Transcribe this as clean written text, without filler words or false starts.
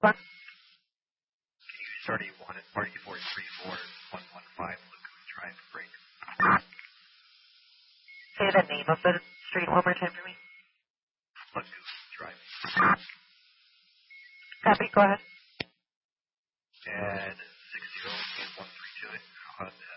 One. Can you start A1 at party 434 115 Lagoon Drive break? Say the name of the street one more time for me. Lagoon Drive. Copy, go ahead. And 60 132 it.